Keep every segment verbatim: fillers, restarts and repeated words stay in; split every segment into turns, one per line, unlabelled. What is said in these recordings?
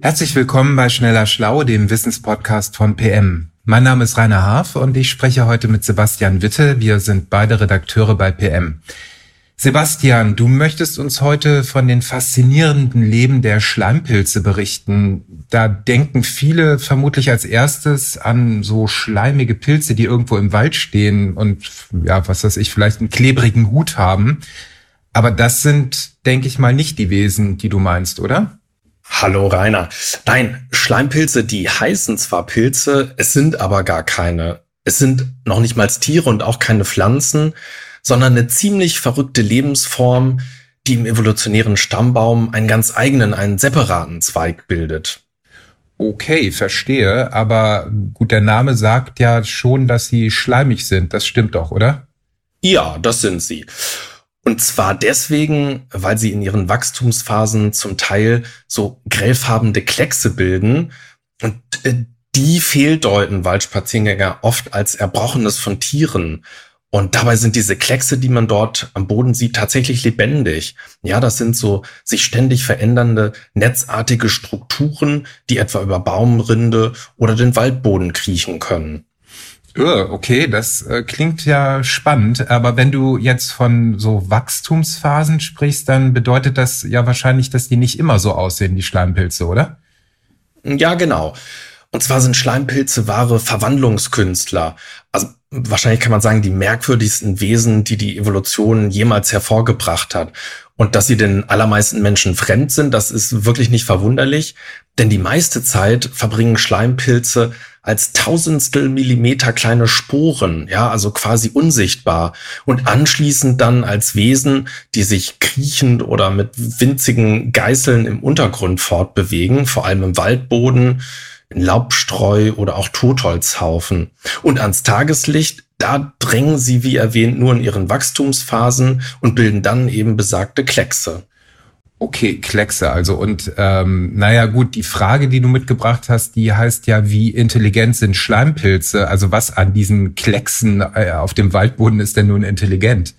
Herzlich willkommen bei Schneller Schlau, dem Wissenspodcast von P M. Mein Name ist Rainer Haaf und ich spreche heute mit Sebastian Witte. Wir sind beide Redakteure bei P M. Sebastian, du möchtest uns heute von den faszinierenden Leben der Schleimpilze berichten. Da denken viele vermutlich als erstes an so schleimige Pilze, die irgendwo im Wald stehen und, ja, was weiß ich, vielleicht einen klebrigen Hut haben. Aber das sind, denke ich mal, nicht die Wesen, die du meinst, oder?
Hallo Rainer. Nein, Schleimpilze, die heißen zwar Pilze, es sind aber gar keine. Es sind noch nicht mal Tiere und auch keine Pflanzen, sondern eine ziemlich verrückte Lebensform, die im evolutionären Stammbaum einen ganz eigenen, einen separaten Zweig bildet.
Okay, verstehe. Aber gut, der Name sagt ja schon, dass sie schleimig sind. Das stimmt doch, oder?
Ja, das sind sie. Und zwar deswegen, weil sie in ihren Wachstumsphasen zum Teil so grellfarbene Kleckse bilden. Und die fehldeuten Waldspaziergänger oft als Erbrochenes von Tieren. Und dabei sind diese Kleckse, die man dort am Boden sieht, tatsächlich lebendig. Ja, das sind so sich ständig verändernde, netzartige Strukturen, die etwa über Baumrinde oder den Waldboden kriechen können.
Okay, das äh, klingt ja spannend, aber wenn du jetzt von so Wachstumsphasen sprichst, dann bedeutet das ja wahrscheinlich, dass die nicht immer so aussehen, die Schleimpilze, oder?
Ja, genau. Und zwar sind Schleimpilze wahre Verwandlungskünstler. Also wahrscheinlich kann man sagen, die merkwürdigsten Wesen, die die Evolution jemals hervorgebracht hat. Und dass sie den allermeisten Menschen fremd sind, das ist wirklich nicht verwunderlich, denn die meiste Zeit verbringen Schleimpilze als Tausendstel Millimeter kleine Sporen, ja, also quasi unsichtbar und anschließend dann als Wesen, die sich kriechend oder mit winzigen Geißeln im Untergrund fortbewegen, vor allem im Waldboden, in Laubstreu oder auch Totholzhaufen. Und ans Tageslicht, da drängen sie, wie erwähnt, nur in ihren Wachstumsphasen und bilden dann eben besagte Kleckse.
Okay, Kleckse also. Und ähm, naja gut, die Frage, die du mitgebracht hast, die heißt ja, wie intelligent sind Schleimpilze? Also was an diesen Klecksen äh, auf dem Waldboden ist denn nun intelligent?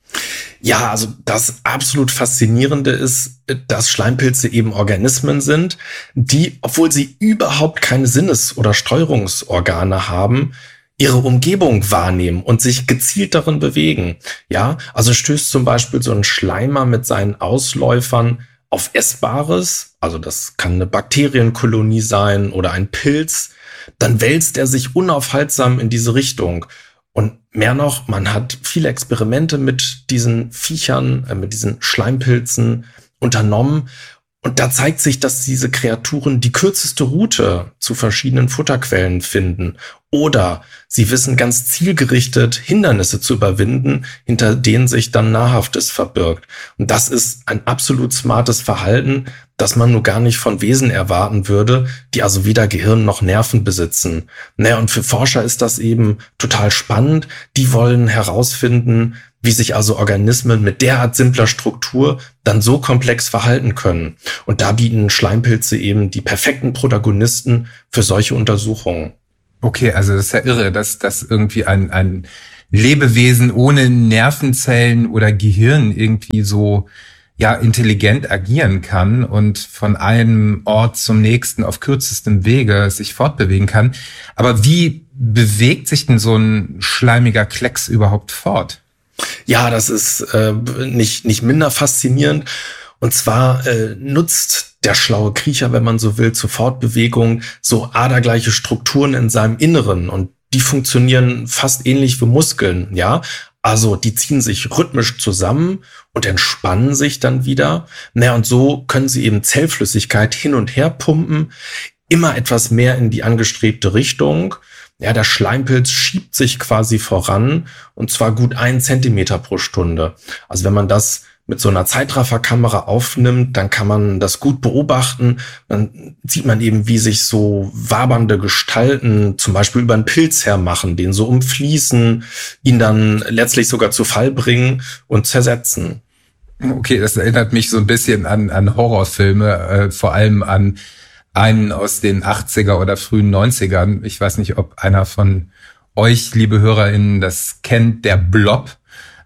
Ja, also das absolut Faszinierende ist, dass Schleimpilze eben Organismen sind, die, obwohl sie überhaupt keine Sinnes- oder Steuerungsorgane haben, ihre Umgebung wahrnehmen und sich gezielt darin bewegen. Ja, also stößt zum Beispiel so ein Schleimer mit seinen Ausläufern auf Essbares, also das kann eine Bakterienkolonie sein oder ein Pilz, dann wälzt er sich unaufhaltsam in diese Richtung. Und mehr noch, man hat viele Experimente mit diesen Viechern, äh, mit diesen Schleimpilzen unternommen. Und da zeigt sich, dass diese Kreaturen die kürzeste Route zu verschiedenen Futterquellen finden. Oder sie wissen ganz zielgerichtet Hindernisse zu überwinden, hinter denen sich dann Nahrhaftes verbirgt. Und das ist ein absolut smartes Verhalten, das man nur gar nicht von Wesen erwarten würde, die also weder Gehirn noch Nerven besitzen. Naja, und für Forscher ist das eben total spannend. Die wollen herausfinden, wie sich also Organismen mit derart simpler Struktur dann so komplex verhalten können. Und da bieten Schleimpilze eben die perfekten Protagonisten für solche Untersuchungen.
Okay, also das ist ja irre, dass das irgendwie ein, ein Lebewesen ohne Nervenzellen oder Gehirn irgendwie so ja intelligent agieren kann und von einem Ort zum nächsten auf kürzestem Wege sich fortbewegen kann. Aber wie bewegt sich denn so ein schleimiger Klecks überhaupt fort?
Ja, das ist äh, nicht nicht minder faszinierend. Und zwar äh, nutzt der schlaue Kriecher, wenn man so will, zur Fortbewegung so adergleiche Strukturen in seinem Inneren. Und die funktionieren fast ähnlich wie Muskeln, ja. Also die ziehen sich rhythmisch zusammen und entspannen sich dann wieder. Naja, und so können sie eben Zellflüssigkeit hin und her pumpen, immer etwas mehr in die angestrebte Richtung. Ja, der Schleimpilz schiebt sich quasi voran und zwar gut einen Zentimeter pro Stunde. Also wenn man das mit so einer Zeitrafferkamera aufnimmt, dann kann man das gut beobachten. Dann sieht man eben, wie sich so wabernde Gestalten zum Beispiel über einen Pilz hermachen, den so umfließen, ihn dann letztlich sogar zu Fall bringen und zersetzen.
Okay, das erinnert mich so ein bisschen an, an Horrorfilme, äh, vor allem an einen aus den achtziger oder frühen neunzigern. Ich weiß nicht, ob einer von euch, liebe HörerInnen, das kennt, der Blob.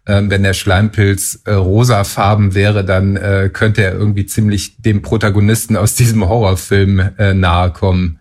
Ähm, wenn der Schleimpilz äh, rosafarben wäre, dann äh, könnte er irgendwie ziemlich dem Protagonisten aus diesem Horrorfilm äh, nahe kommen.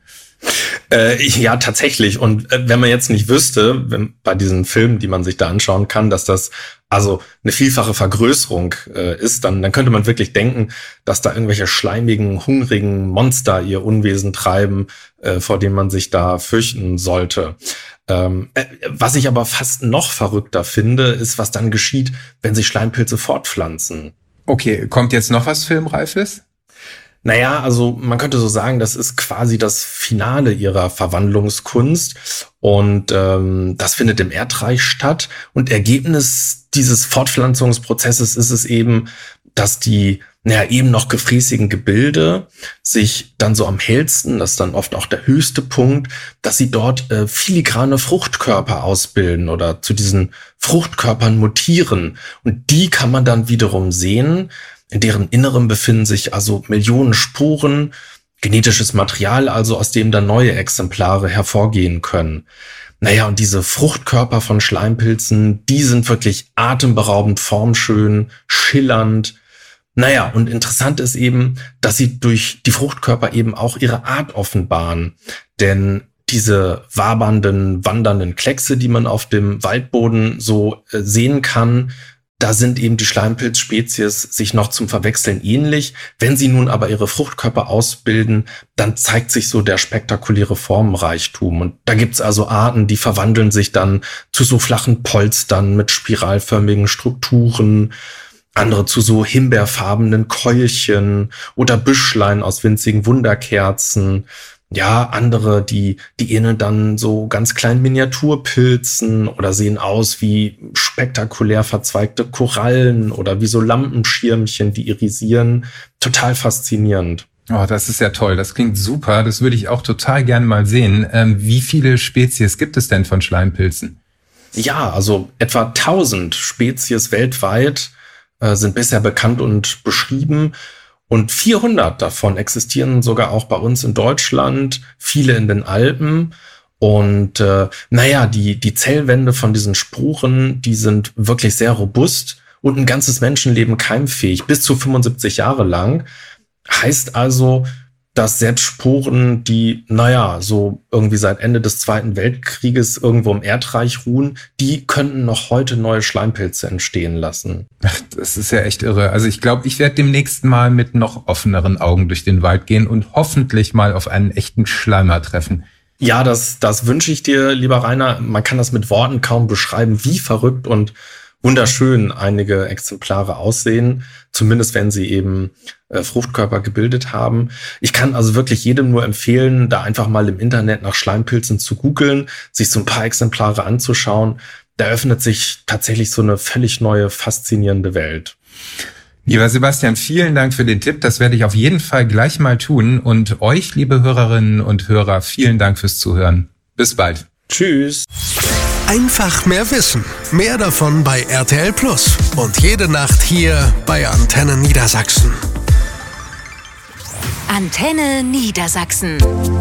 Äh, ja, tatsächlich. Und äh, wenn man jetzt nicht wüsste, wenn, bei diesen Filmen, die man sich da anschauen kann, dass das also eine vielfache Vergrößerung äh, ist, dann, dann könnte man wirklich denken, dass da irgendwelche schleimigen, hungrigen Monster ihr Unwesen treiben, äh, vor denen man sich da fürchten sollte. Ähm, äh, was ich aber fast noch verrückter finde, ist, was dann geschieht, wenn sich Schleimpilze fortpflanzen.
Okay, kommt jetzt noch was Filmreifes?
Naja, also man könnte so sagen, das ist quasi das Finale ihrer Verwandlungskunst und ähm, das findet im Erdreich statt und Ergebnis dieses Fortpflanzungsprozesses ist es eben, dass die naja, eben noch gefräßigen Gebilde sich dann so am hellsten, das ist dann oft auch der höchste Punkt, dass sie dort äh, filigrane Fruchtkörper ausbilden oder zu diesen Fruchtkörpern mutieren und die kann man dann wiederum sehen. In deren Innerem befinden sich also Millionen Spuren, genetisches Material, also aus dem dann neue Exemplare hervorgehen können. Naja, und diese Fruchtkörper von Schleimpilzen, die sind wirklich atemberaubend formschön, schillernd. Naja, und interessant ist eben, dass sie durch die Fruchtkörper eben auch ihre Art offenbaren. Denn diese wabernden, wandernden Kleckse, die man auf dem Waldboden so äh, sehen kann, da sind eben die Schleimpilzspezies sich noch zum Verwechseln ähnlich. Wenn sie nun aber ihre Fruchtkörper ausbilden, dann zeigt sich so der spektakuläre Formenreichtum. Und da gibt's also Arten, die verwandeln sich dann zu so flachen Polstern mit spiralförmigen Strukturen, andere zu so himbeerfarbenen Keulchen oder Büschlein aus winzigen Wunderkerzen. Ja, andere, die, die ähneln dann so ganz kleinen Miniaturpilzen oder sehen aus wie spektakulär verzweigte Korallen oder wie so Lampenschirmchen, die irisieren. Total faszinierend.
Oh, das ist ja toll. Das klingt super. Das würde ich auch total gerne mal sehen. Ähm, wie viele Spezies gibt es denn von Schleimpilzen?
Ja, also etwa tausend Spezies weltweit äh, sind bisher bekannt und beschrieben. Und vierhundert davon existieren sogar auch bei uns in Deutschland, viele in den Alpen. Und äh, naja, die, die Zellwände von diesen Spuren, die sind wirklich sehr robust und ein ganzes Menschenleben keimfähig, bis zu fünfundsiebzig Jahre lang. Heißt also, dass selbst Sporen, die, naja, so irgendwie seit Ende des Zweiten Weltkrieges irgendwo im Erdreich ruhen, die könnten noch heute neue Schleimpilze entstehen lassen.
Ach, das ist ja echt irre. Also ich glaube, ich werde demnächst mal mit noch offeneren Augen durch den Wald gehen und hoffentlich mal auf einen echten Schleimer treffen.
Ja, das, das wünsche ich dir, lieber Rainer. Man kann das mit Worten kaum beschreiben, wie verrückt und wunderschön einige Exemplare aussehen, zumindest wenn sie eben äh, Fruchtkörper gebildet haben. Ich kann also wirklich jedem nur empfehlen, da einfach mal im Internet nach Schleimpilzen zu googeln, sich so ein paar Exemplare anzuschauen. Da öffnet sich tatsächlich so eine völlig neue, faszinierende Welt.
Lieber Sebastian, vielen Dank für den Tipp. Das werde ich auf jeden Fall gleich mal tun. Und euch, liebe Hörerinnen und Hörer, vielen Dank fürs Zuhören. Bis bald.
Tschüss.
Einfach mehr wissen. Mehr davon bei R T L Plus. Und jede Nacht hier bei Antenne Niedersachsen.
Antenne Niedersachsen.